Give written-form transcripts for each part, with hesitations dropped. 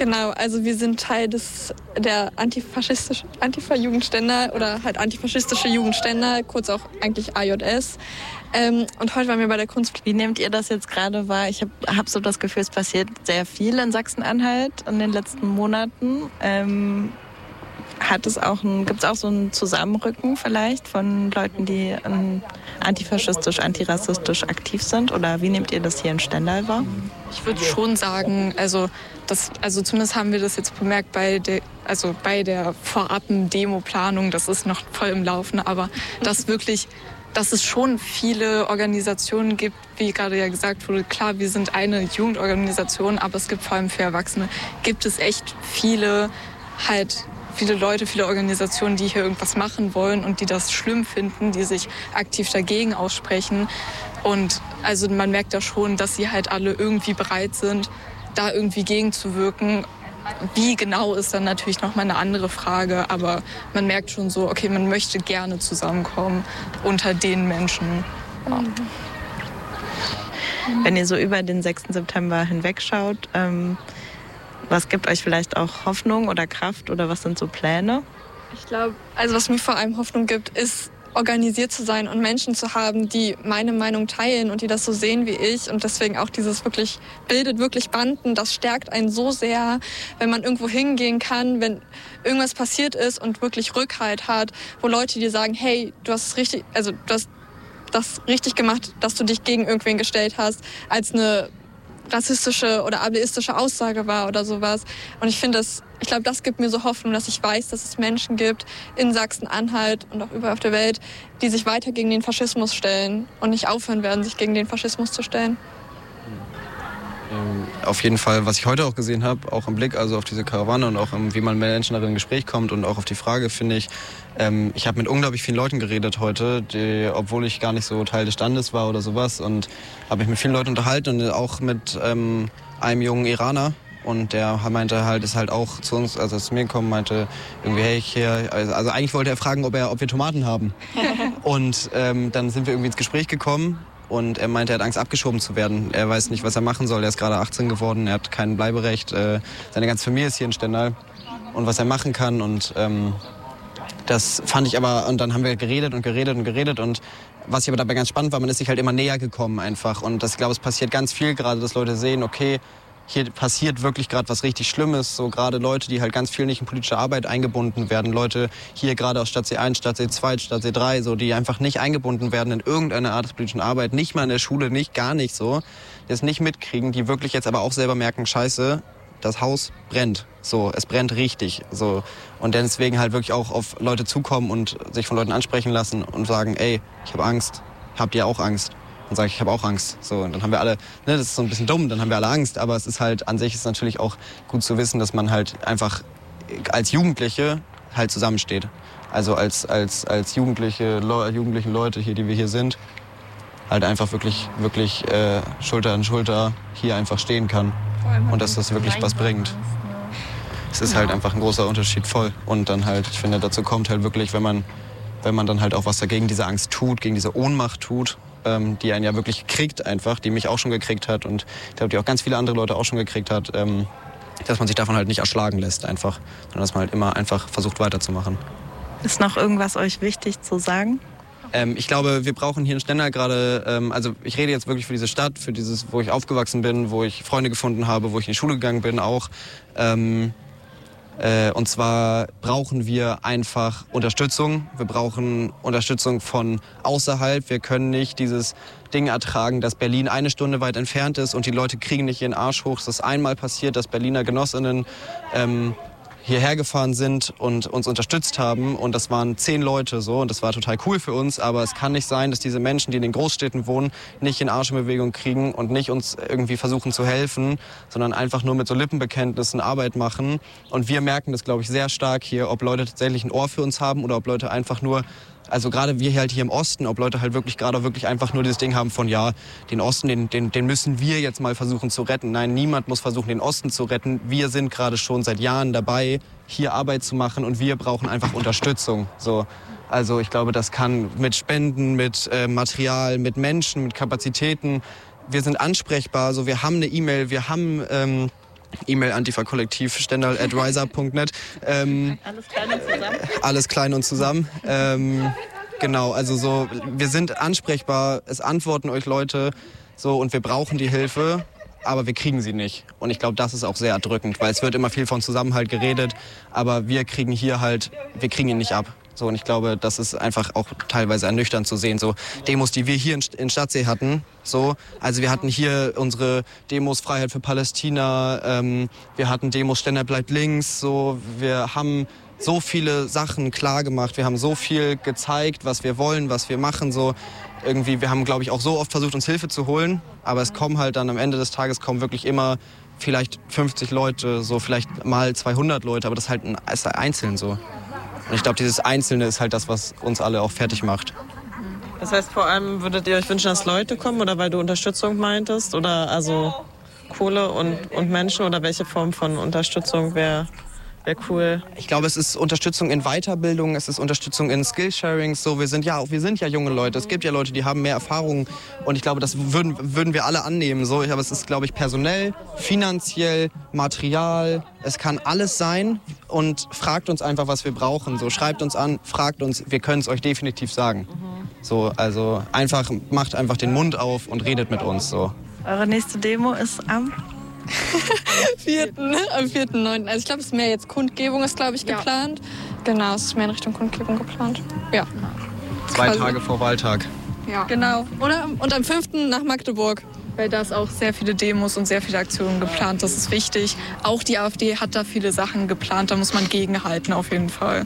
Genau, also wir sind Teil der Antifa-Jugendständer oder halt antifaschistische Jugendständer, kurz auch eigentlich AJS. Und heute waren wir bei der Kunst. Wie nehmt ihr das jetzt gerade wahr? Ich hab so das Gefühl, es passiert sehr viel in Sachsen-Anhalt in den letzten Monaten. Gibt es auch so ein Zusammenrücken vielleicht von Leuten, die antifaschistisch, antirassistisch aktiv sind? Oder wie nehmt ihr das hier in Stendal wahr? Ich würde schon sagen, also zumindest haben wir das jetzt bemerkt bei der Vorab-Demo-Planung, das ist noch voll im Laufen, aber dass es schon viele Organisationen gibt, wie gerade ja gesagt wurde, klar, wir sind eine Jugendorganisation, aber es gibt vor allem für Erwachsene, gibt es echt viele Leute, viele Organisationen, die hier irgendwas machen wollen und die das schlimm finden, die sich aktiv dagegen aussprechen. Und also man merkt da schon, dass sie halt alle irgendwie bereit sind, da irgendwie gegenzuwirken. Wie genau ist dann natürlich nochmal eine andere Frage, aber man merkt schon so, okay, man möchte gerne zusammenkommen unter den Menschen. Ja. Wenn ihr so über den 6. September hinwegschaut, was gibt euch vielleicht auch Hoffnung oder Kraft oder was sind so Pläne? Ich glaube, also was mir vor allem Hoffnung gibt, ist organisiert zu sein und Menschen zu haben, die meine Meinung teilen und die das so sehen wie ich. Und deswegen auch bildet wirklich Banden. Das stärkt einen so sehr, wenn man irgendwo hingehen kann, wenn irgendwas passiert ist und wirklich Rückhalt hat, wo Leute dir sagen, hey, du hast das richtig gemacht, dass du dich gegen irgendwen gestellt hast, als eine rassistische oder ableistische Aussage war oder sowas. Und ich glaube, das gibt mir so Hoffnung, dass ich weiß, dass es Menschen gibt in Sachsen-Anhalt und auch überall auf der Welt, die sich weiter gegen den Faschismus stellen und nicht aufhören werden, sich gegen den Faschismus zu stellen. Auf jeden Fall, was ich heute auch gesehen habe, auch im Blick also auf diese Karawane und auch wie man mit Menschen darin in Gespräch kommt und auch auf die Frage, finde ich, ich habe mit unglaublich vielen Leuten geredet heute, obwohl ich gar nicht so Teil des Standes war oder sowas, und habe mich mit vielen Leuten unterhalten und auch mit einem jungen Iraner. Und der meinte halt, ist halt auch zu uns, also zu mir gekommen, meinte irgendwie, hey, also eigentlich wollte er fragen, ob wir Tomaten haben. Und dann sind wir irgendwie ins Gespräch gekommen. Und er meinte, er hat Angst, abgeschoben zu werden. Er weiß nicht, was er machen soll. Er ist gerade 18 geworden, er hat kein Bleiberecht. Seine ganze Familie ist hier in Stendal. Und was er machen kann. Und das fand ich aber, und dann haben wir geredet. Und was ich aber dabei ganz spannend war, man ist sich halt immer näher gekommen einfach. Und ich glaube, es passiert ganz viel gerade, dass Leute sehen, okay, hier passiert wirklich gerade was richtig Schlimmes. So gerade Leute, die halt ganz viel nicht in politische Arbeit eingebunden werden. Leute hier gerade aus Stadt C1, Stadt C2, Stadt C3, so, die einfach nicht eingebunden werden in irgendeine Art der politischen Arbeit. Nicht mal in der Schule, gar nicht so. Die es nicht mitkriegen, die wirklich jetzt aber auch selber merken, scheiße, das Haus brennt. So, es brennt richtig. So. Und deswegen halt wirklich auch auf Leute zukommen und sich von Leuten ansprechen lassen und sagen, ey, ich habe Angst. Habt ihr auch Angst? Und sage ich habe auch Angst. So, und dann haben wir alle, das ist so ein bisschen dumm, dann haben wir alle Angst, aber es ist halt, an sich ist natürlich auch gut zu wissen, dass man halt einfach als Jugendliche halt zusammensteht. Also als jugendliche Leute hier, die wir hier sind, halt einfach wirklich Schulter an Schulter hier einfach stehen kann. Und dass das wirklich was bringt. Es ist halt einfach ein großer Unterschied, voll. Und dann halt, ich finde, dazu kommt halt wirklich, wenn man dann halt auch was dagegen diese Angst tut, gegen diese Ohnmacht tut, die einen ja wirklich kriegt einfach, die mich auch schon gekriegt hat und ich glaube, die auch ganz viele andere Leute auch schon gekriegt hat, dass man sich davon halt nicht erschlagen lässt einfach, sondern dass man halt immer einfach versucht weiterzumachen. Ist noch irgendwas euch wichtig zu sagen? Ich glaube, wir brauchen hier in Stendal gerade, also ich rede jetzt wirklich für diese Stadt, für dieses, wo ich aufgewachsen bin, wo ich Freunde gefunden habe, wo ich in die Schule gegangen bin auch. Und zwar brauchen wir einfach Unterstützung. Wir brauchen Unterstützung von außerhalb. Wir können nicht dieses Ding ertragen, dass Berlin eine Stunde weit entfernt ist und die Leute kriegen nicht ihren Arsch hoch. Es ist einmal passiert, dass Berliner Genossinnen hierher gefahren sind und uns unterstützt haben. Und das waren 10 Leute so und das war total cool für uns. Aber es kann nicht sein, dass diese Menschen, die in den Großstädten wohnen, nicht den Arsch in Bewegung kriegen und nicht uns irgendwie versuchen zu helfen, sondern einfach nur mit so Lippenbekenntnissen Arbeit machen. Und wir merken das, glaube ich, sehr stark hier, ob Leute tatsächlich ein Ohr für uns haben oder ob Leute einfach nur, also gerade wir halt hier im Osten, ob Leute halt wirklich einfach nur dieses Ding haben von, ja, den Osten, den müssen wir jetzt mal versuchen zu retten. Nein, niemand muss versuchen, den Osten zu retten. Wir sind gerade schon seit Jahren dabei, hier Arbeit zu machen und wir brauchen einfach Unterstützung. So. Also ich glaube, das kann mit Spenden, mit Material, mit Menschen, mit Kapazitäten. Wir sind ansprechbar, so, wir haben eine E-Mail, wir haben E-Mail antifa-kollektiv@riser.net. Alles klein und zusammen? Alles klein und zusammen. Genau, also so, wir sind ansprechbar, es antworten euch Leute so und wir brauchen die Hilfe, aber wir kriegen sie nicht. Und ich glaube, das ist auch sehr erdrückend, weil es wird immer viel von Zusammenhalt geredet, aber wir kriegen ihn nicht ab. So, und ich glaube, das ist einfach auch teilweise ernüchternd zu sehen. So Demos, die wir hier in Stadtsee hatten, so, also wir hatten hier unsere Demos Freiheit für Palästina, wir hatten Demos Ständer bleibt links, so, wir haben so viele Sachen klar gemacht, wir haben so viel gezeigt, was wir wollen, was wir machen, so irgendwie, wir haben, glaube ich, auch so oft versucht, uns Hilfe zu holen, aber es kommen halt dann am Ende des Tages wirklich immer vielleicht 50 Leute, so vielleicht mal 200 Leute, aber das ist halt einzeln so. Und ich glaube, dieses Einzelne ist halt das, was uns alle auch fertig macht. Das heißt, vor allem würdet ihr euch wünschen, dass Leute kommen oder weil du Unterstützung meintest? Oder also Kohle und Menschen oder welche Form von Unterstützung wäre cool? Ich glaube, es ist Unterstützung in Weiterbildung, es ist Unterstützung in Skillsharings. So, wir sind ja junge Leute. Es gibt ja Leute, die haben mehr Erfahrung. Und ich glaube, das würden wir alle annehmen. So, aber es ist, glaube ich, personell, finanziell, Material. Es kann alles sein. Und fragt uns einfach, was wir brauchen. So, schreibt uns an, fragt uns. Wir können es euch definitiv sagen. So, also macht einfach den Mund auf und redet mit uns. So. Eure nächste Demo ist am 4.9. Also ich glaube, es ist mehr jetzt Kundgebung ist, glaube ich, geplant. Genau, es ist mehr in Richtung Kundgebung geplant. Ja. 2 Tage vor Wahltag. Ja. Genau. Und am 5. nach Magdeburg. Weil da ist auch sehr viele Demos und sehr viele Aktionen geplant. Das ist wichtig. Auch die AfD hat da viele Sachen geplant. Da muss man gegenhalten auf jeden Fall.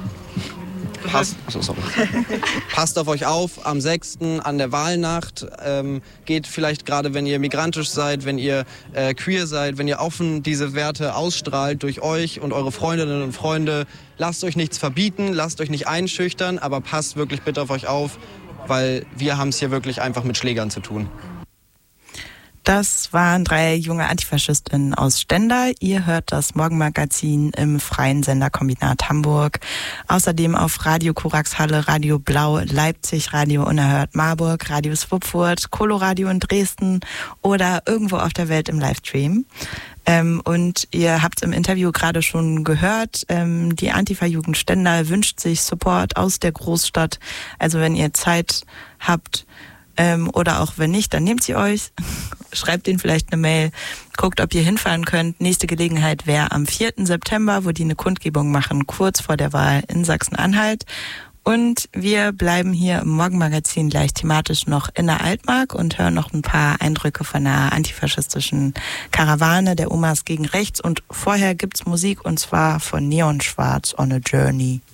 Passt auf euch auf, am 6. an der Wahlnacht. Geht vielleicht gerade, wenn ihr migrantisch seid, wenn ihr queer seid, wenn ihr offen diese Werte ausstrahlt durch euch und eure Freundinnen und Freunde. Lasst euch nichts verbieten, lasst euch nicht einschüchtern, aber passt wirklich bitte auf euch auf, weil wir haben es hier wirklich einfach mit Schlägern zu tun. Das waren 3 junge AntifaschistInnen aus Stendal. Ihr hört das Morgenmagazin im Freien Senderkombinat Hamburg. Außerdem auf Radio Korax Halle, Radio Blau Leipzig, Radio Unerhört Marburg, Radio Swupfurt, Coloradio in Dresden oder irgendwo auf der Welt im Livestream. Und ihr habt es im Interview gerade schon gehört, die Antifa-Jugend Stendal wünscht sich Support aus der Großstadt. Also wenn ihr Zeit habt, oder auch wenn nicht, dann nehmt sie euch, schreibt denen vielleicht eine Mail, guckt, ob ihr hinfahren könnt. Nächste Gelegenheit wäre am 4. September, wo die eine Kundgebung machen, kurz vor der Wahl in Sachsen-Anhalt. Und wir bleiben hier im Morgenmagazin gleich thematisch noch in der Altmark und hören noch ein paar Eindrücke von einer antifaschistischen Karawane der Omas gegen Rechts. Und vorher gibt's Musik und zwar von Neon Schwarz On a Journey.